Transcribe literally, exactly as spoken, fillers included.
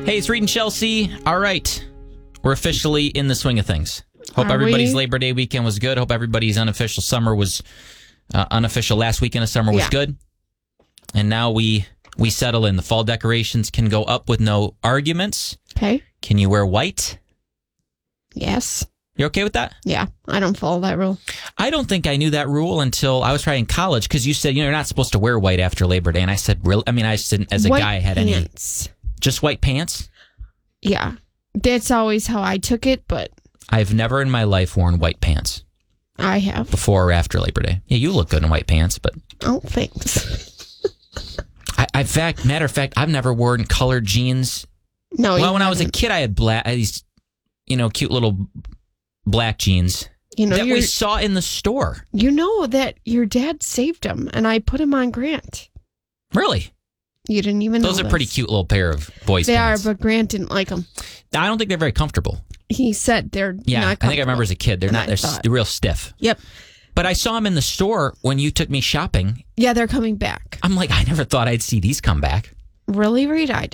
Hey, it's Reed and Chelsea. All right. We're officially in the swing of things. Hope Are everybody's we? Labor Day weekend was good. Hope everybody's unofficial summer was, uh, unofficial last weekend of summer was Yeah. good. And now we we settle in. The fall decorations can go up with no arguments. Okay. Can you wear white? Yes. You okay with that? Yeah. I don't follow that rule. I don't think I knew that rule until I was probably in college because you said, you know, you're not supposed to wear white after Labor Day. And I said, really? I mean, I just didn't, as a White guy, had any. pants. Just white pants? Yeah. That's always how I took it, but I've never in my life worn white pants I have. before or after Labor Day. Yeah, you look good in white pants, but Oh, thanks. I, I in fact, matter of fact, I've never worn colored jeans. No, well, you when I was a haven't. kid, I had black, I had these, you know, cute little black jeans You know, that you're, we saw in the store. you know that your dad saved them, and I put them on Grant. Really? You didn't even know Those are this. pretty cute little pair of boys' They pants. are, but Grant didn't like them. I don't think they're very comfortable. He said they're Yeah, not I think I remember comfortable. as a kid, they're And not, I they're, thought- s- they're real stiff. Yep. But I saw them in the store when you took me shopping. Yeah, they're coming back. I'm like, I never thought I'd see these come back. Really, Reed? I